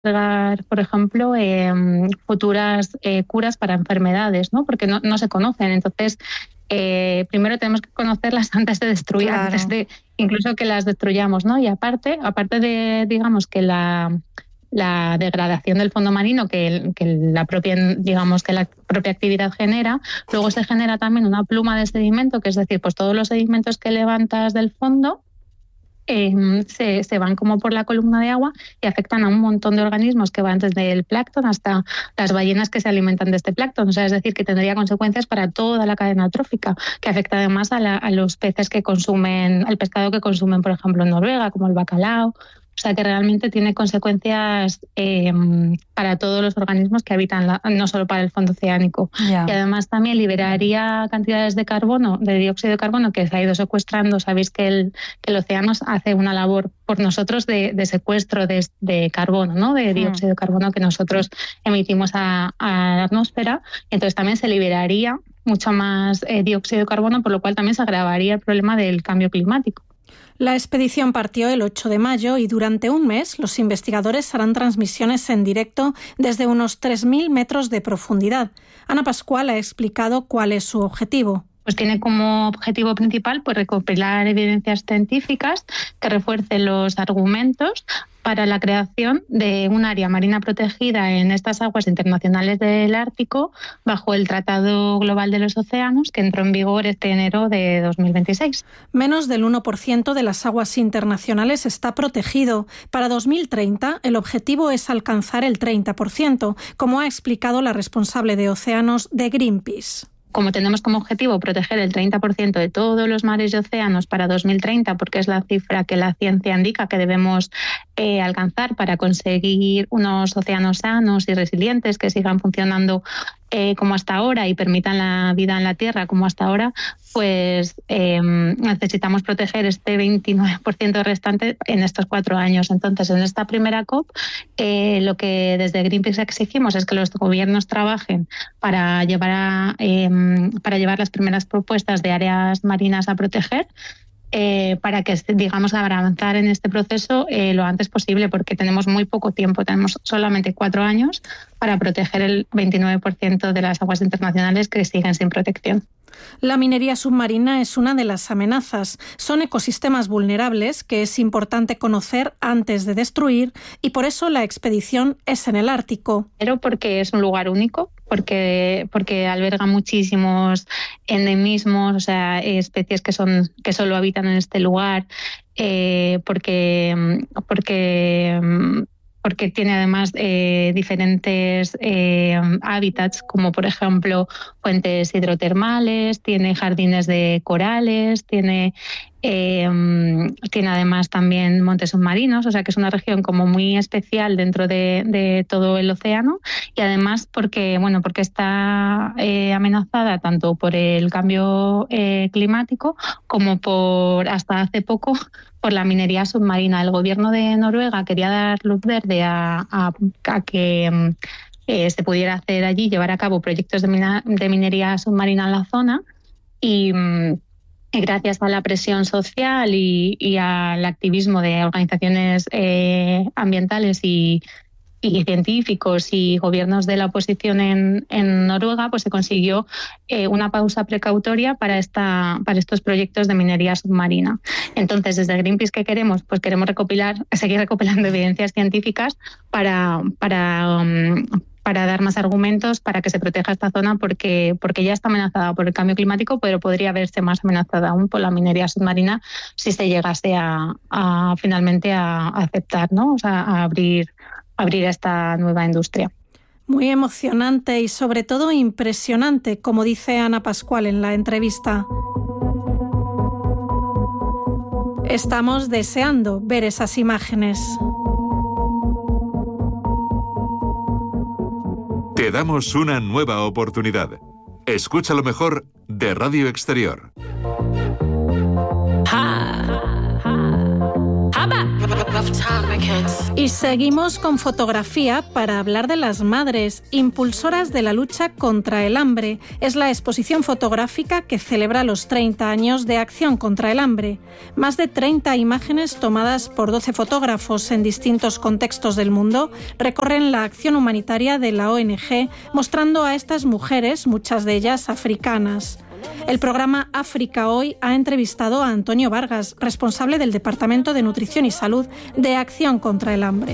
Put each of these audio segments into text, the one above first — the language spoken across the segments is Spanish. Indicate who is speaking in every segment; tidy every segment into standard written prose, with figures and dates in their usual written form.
Speaker 1: investigar, por ejemplo, futuras curas para enfermedades, ¿no? Porque no se conocen. Entonces, primero tenemos que conocerlas antes de destruir,
Speaker 2: claro,
Speaker 1: antes de incluso que las destruyamos, ¿no? Y aparte de, digamos, que la degradación del fondo marino que la propia actividad genera, luego se genera también una pluma de sedimento, que es decir, pues todos los sedimentos que levantas del fondo se van como por la columna de agua y afectan a un montón de organismos que van desde el plancton hasta las ballenas que se alimentan de este plancton. O sea, es decir, que tendría consecuencias para toda la cadena trófica, que afecta además a los peces que consumen, al pescado que consumen, por ejemplo, en Noruega, como el bacalao. O sea, que realmente tiene consecuencias para todos los organismos que habitan, no solo para el fondo oceánico.
Speaker 2: Yeah.
Speaker 1: Y además también liberaría cantidades de carbono, de dióxido de carbono, que se ha ido secuestrando. Sabéis que el océano hace una labor por nosotros de secuestro de carbono, ¿no? De dióxido de carbono que nosotros emitimos a la atmósfera. Entonces también se liberaría mucho más dióxido de carbono, por lo cual también se agravaría el problema del cambio climático.
Speaker 3: La expedición partió el 8 de mayo y durante un mes los investigadores harán transmisiones en directo desde unos 3.000 metros de profundidad. Ana Pascual ha explicado cuál es su objetivo.
Speaker 1: Pues tiene como objetivo principal pues recopilar evidencias científicas que refuercen los argumentos para la creación de un área marina protegida en estas aguas internacionales del Ártico bajo el Tratado Global de los Océanos, que entró en vigor este enero de 2026.
Speaker 3: Menos del 1% de las aguas internacionales está protegido. Para 2030, el objetivo es alcanzar el 30%, como ha explicado la responsable de océanos de Greenpeace.
Speaker 1: Como tenemos como objetivo proteger el 30% de todos los mares y océanos para 2030, porque es la cifra que la ciencia indica que debemos alcanzar para conseguir unos océanos sanos y resilientes que sigan funcionando como hasta ahora y permitan la vida en la Tierra como hasta ahora, pues necesitamos proteger este 29% restante en estos 4 años. Entonces, en esta primera COP, lo que desde Greenpeace exigimos es que los gobiernos trabajen para llevar las primeras propuestas de áreas marinas a proteger, para que, digamos, avanzar en este proceso lo antes posible, porque tenemos muy poco tiempo, tenemos solamente 4 años para proteger el 29% de las aguas internacionales que siguen sin protección.
Speaker 3: La minería submarina es una de las amenazas. Son ecosistemas vulnerables que es importante conocer antes de destruir y por eso la expedición es en el Ártico.
Speaker 1: Pero porque es un lugar único, porque alberga muchísimos endemismos, o sea, especies que solo habitan en este lugar, porque tiene además diferentes hábitats, como por ejemplo fuentes hidrotermales, tiene jardines de corales, tiene además también montes submarinos, o sea que es una región como muy especial dentro de todo el océano, y además porque está amenazada tanto por el cambio climático como por, hasta hace poco, por la minería submarina. El gobierno de Noruega quería dar luz verde a que se pudiera hacer allí, llevar a cabo proyectos de minería submarina en la zona, y gracias a la presión social y al activismo de organizaciones ambientales y científicos y gobiernos de la oposición en Noruega, pues se consiguió una pausa precautoria para estos proyectos de minería submarina. Entonces, desde Greenpeace, ¿qué queremos? Pues queremos seguir recopilando evidencias científicas para dar más argumentos para que se proteja esta zona, porque ya está amenazada por el cambio climático, pero podría verse más amenazada aún por la minería submarina si se llegase finalmente a aceptar, ¿no? O sea, a abrir esta nueva industria.
Speaker 3: Muy emocionante y sobre todo impresionante, como dice Ana Pascual en la entrevista. Estamos deseando ver esas imágenes.
Speaker 4: Te damos una nueva oportunidad. Escucha lo mejor de Radio Exterior.
Speaker 3: Y seguimos con fotografía para hablar de las madres, impulsoras de la lucha contra el hambre. Es la exposición fotográfica que celebra los 30 años de Acción contra el Hambre. Más de 30 imágenes tomadas por 12 fotógrafos en distintos contextos del mundo recorren la acción humanitaria de la ONG, mostrando a estas mujeres, muchas de ellas africanas. El programa África Hoy ha entrevistado a Antonio Vargas, responsable del Departamento de Nutrición y Salud de Acción contra el Hambre.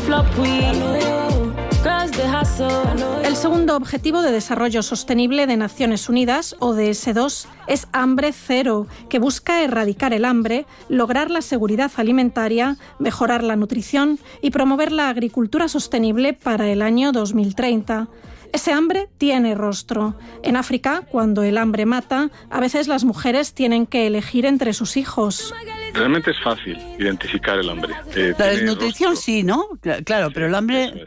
Speaker 3: El segundo Objetivo de Desarrollo Sostenible de Naciones Unidas, ODS 2, es Hambre Cero, que busca erradicar el hambre, lograr la seguridad alimentaria, mejorar la nutrición y promover la agricultura sostenible para el año 2030. Ese hambre tiene rostro. En África, cuando el hambre mata, a veces las mujeres tienen que elegir entre sus hijos.
Speaker 2: Realmente es fácil identificar el hambre.
Speaker 5: La desnutrición sí, ¿no? Claro, sí, pero el hambre...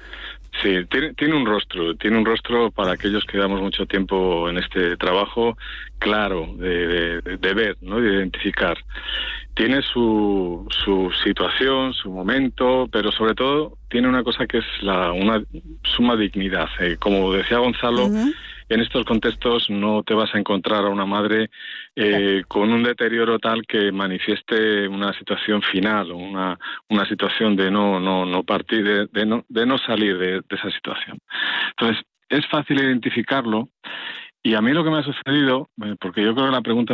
Speaker 2: Sí, tiene un rostro para aquellos que damos mucho tiempo en este trabajo, claro, de ver, ¿no? De identificar. Tiene su situación, su momento, pero sobre todo tiene una cosa que es una suma dignidad. Como decía Gonzalo, en estos contextos no te vas a encontrar a una madre con un deterioro tal que manifieste una situación final o una situación de no partir, de no salir de esa situación. Entonces, es fácil identificarlo. Y a mí lo que me ha sucedido, porque yo creo que la pregunta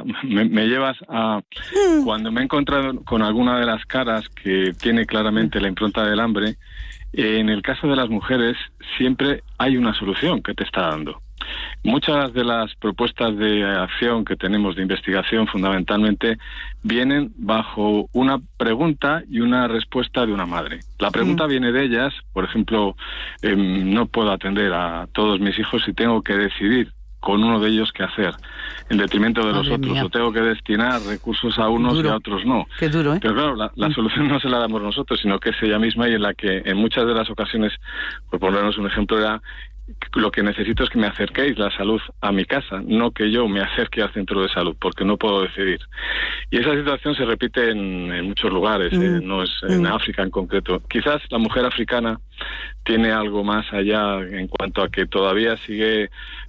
Speaker 2: me llevas a cuando me he encontrado con alguna de las caras que tiene claramente la impronta del hambre, en el caso de las mujeres siempre hay una solución que te está dando. Muchas de las propuestas de acción que tenemos de investigación fundamentalmente vienen bajo una pregunta y una respuesta de una madre. La pregunta viene de ellas, por ejemplo, no puedo atender a todos mis hijos si tengo que decidir con uno de ellos qué hacer, en detrimento de los otros, o tengo que destinar recursos a unos y a otros no.
Speaker 5: Qué duro, ¿eh?
Speaker 2: Pero claro, la solución no se la damos nosotros, sino que es ella misma, y en la que en muchas de las ocasiones, por ponernos un ejemplo, era lo que necesito es que me acerquéis la salud a mi casa, no que yo me acerque al centro de salud, porque no puedo decidir. Y esa situación se repite en muchos lugares, no es en África en concreto. Quizás la mujer africana tiene algo más allá en cuanto a que todavía sigue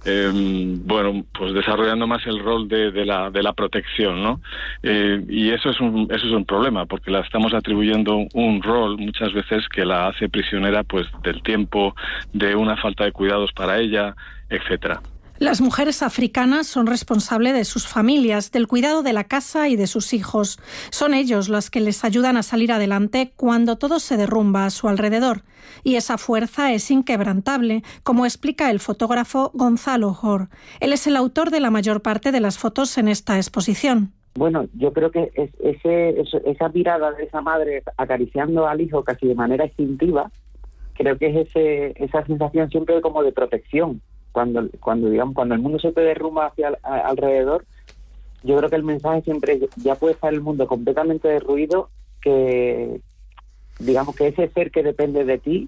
Speaker 2: pues desarrollando más el rol de la protección, ¿no? Y eso es un problema, porque la estamos atribuyendo un rol muchas veces que la hace prisionera pues del tiempo, de una falta de cuidados para ella, etcétera.
Speaker 3: Las mujeres africanas son responsables de sus familias, del cuidado de la casa y de sus hijos. Son ellos los que les ayudan a salir adelante cuando todo se derrumba a su alrededor. Y esa fuerza es inquebrantable, como explica el fotógrafo Gonzalo Hor. Él es el autor de la mayor parte de las fotos en esta exposición.
Speaker 6: Bueno, yo creo que esa mirada de esa madre acariciando al hijo casi de manera instintiva, creo que es esa sensación siempre como de protección. Cuando el mundo se te derrumba hacia alrededor, yo creo que el mensaje siempre es, ya puede estar el mundo completamente derruido, que digamos que ese ser que depende de ti,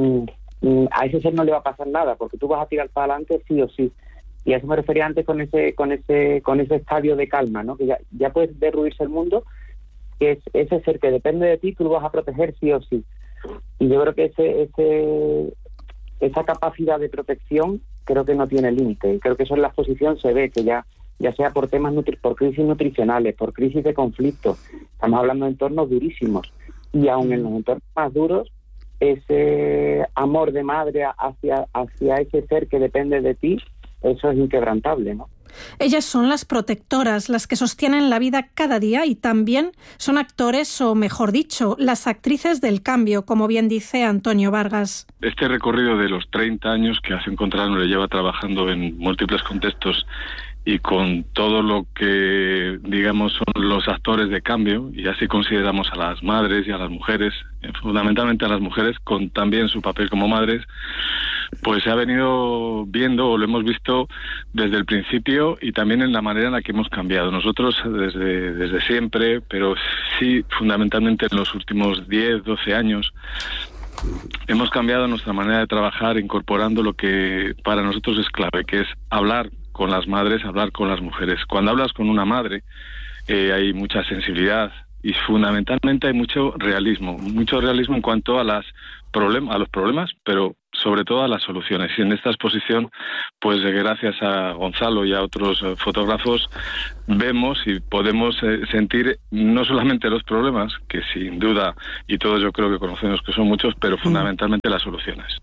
Speaker 6: a ese ser no le va a pasar nada, porque tú vas a tirar para adelante sí o sí. Y a eso me refería antes con ese estadio de calma, ¿no? Que ya puede derruirse el mundo, que es ese ser que depende de ti, tú lo vas a proteger sí o sí. Y yo creo que esa capacidad de protección creo que no tiene límite, y creo que eso en la exposición se ve, que ya sea por temas por crisis nutricionales, por crisis de conflicto, estamos hablando de entornos durísimos, y aun en los entornos más duros, ese amor de madre hacia ese ser que depende de ti, eso es inquebrantable, ¿no?
Speaker 3: Ellas son las protectoras, las que sostienen la vida cada día, y también son actores, o mejor dicho, las actrices del cambio, como bien dice Antonio Vargas.
Speaker 2: Este recorrido de los 30 años que Acción contra el Hambre lleva trabajando en múltiples contextos y con todo lo que, digamos, son los actores de cambio, y así consideramos a las madres y a las mujeres, fundamentalmente a las mujeres, con también su papel como madres, pues se ha venido viendo, o lo hemos visto desde el principio, y también en la manera en la que hemos cambiado. Nosotros desde siempre, pero sí fundamentalmente en los últimos 10, 12 años, hemos cambiado nuestra manera de trabajar, incorporando lo que para nosotros es clave, que es hablar con las madres, hablar con las mujeres. Cuando hablas con una madre, hay mucha sensibilidad, y fundamentalmente hay mucho realismo en cuanto a los problemas, pero sobre todo a las soluciones. Y en esta exposición, pues gracias a Gonzalo y a otros fotógrafos, vemos y podemos sentir no solamente los problemas, que sin duda, y todos yo creo que conocemos que son muchos, pero fundamentalmente las soluciones.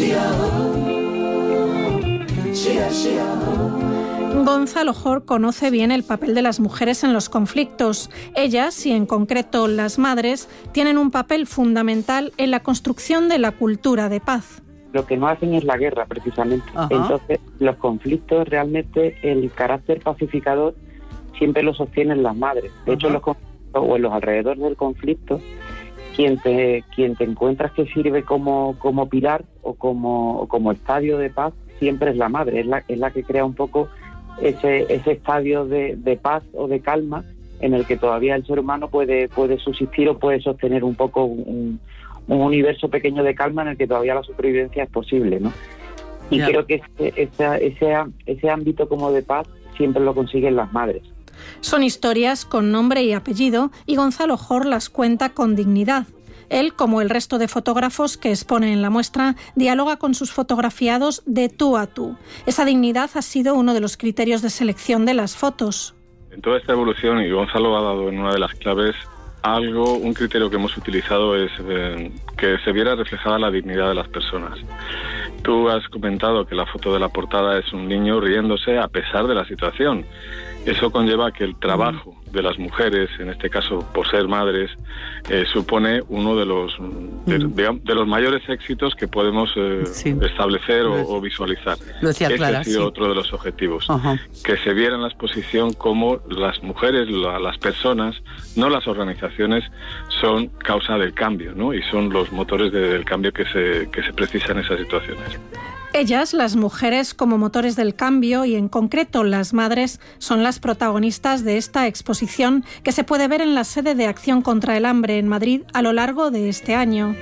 Speaker 3: Gonzalo Jor conoce bien el papel de las mujeres en los conflictos. Ellas, y en concreto las madres, tienen un papel fundamental en la construcción de la cultura de paz.
Speaker 6: Lo que no hacen es la guerra, precisamente.
Speaker 5: Ajá.
Speaker 6: Entonces, los conflictos, realmente, el carácter pacificador siempre lo sostienen las madres. De hecho, en los conflictos o en los alrededores del conflicto, quien te encuentras que sirve como pilar o como estadio de paz siempre es la madre. Es la que crea un poco ese estadio de paz o de calma en el que todavía el ser humano puede subsistir o puede sostener un poco un universo pequeño de calma en el que todavía la supervivencia es posible, ¿no? Y creo que ese ámbito como de paz siempre lo consiguen las madres.
Speaker 3: Son historias con nombre y apellido y Gonzalo Jor las cuenta con dignidad. Él, como el resto de fotógrafos que expone en la muestra, dialoga con sus fotografiados de tú a tú. Esa dignidad ha sido uno de los criterios de selección de las fotos.
Speaker 2: En toda esta evolución, y Gonzalo ha dado en una de las claves, un criterio que hemos utilizado es que se viera reflejada la dignidad de las personas. Tú has comentado que la foto de la portada es un niño riéndose a pesar de la situación. Eso conlleva que el trabajo de las mujeres, en este caso por ser madres, supone uno de los mayores éxitos que podemos establecer o visualizar. Ese ha sido otro de los objetivos. Que se viera en la exposición cómo las mujeres, las personas, no las organizaciones, son causa del cambio, ¿no? Y son los motores del cambio que se precisa en esas situaciones.
Speaker 3: Ellas, las mujeres, como motores del cambio y en concreto las madres, son las protagonistas de esta exposición que se puede ver en la sede de Acción contra el Hambre en Madrid a lo largo de este año.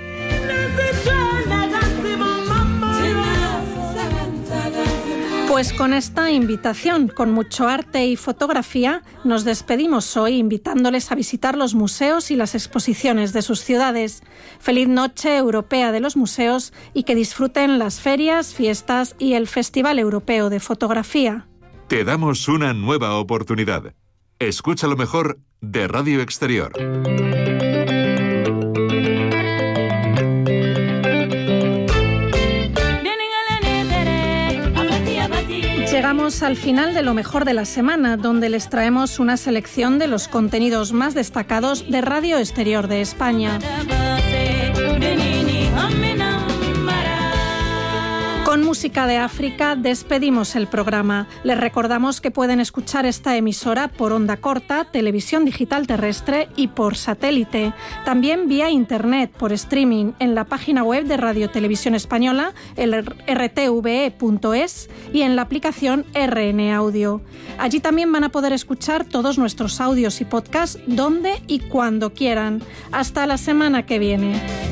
Speaker 3: Pues con esta invitación, con mucho arte y fotografía, nos despedimos hoy invitándoles a visitar los museos y las exposiciones de sus ciudades. Feliz Noche Europea de los Museos y que disfruten las ferias, fiestas y el Festival Europeo de Fotografía.
Speaker 4: Te damos una nueva oportunidad. Escucha lo mejor de Radio Exterior.
Speaker 3: Llegamos al final de lo mejor de la semana, donde les traemos una selección de los contenidos más destacados de Radio Exterior de España. Con música de África despedimos el programa. Les recordamos que pueden escuchar esta emisora por onda corta, televisión digital terrestre y por satélite. También vía internet, por streaming, en la página web de Radio Televisión Española, el rtve.es, y en la aplicación RN Audio. Allí también van a poder escuchar todos nuestros audios y podcasts donde y cuando quieran. Hasta la semana que viene.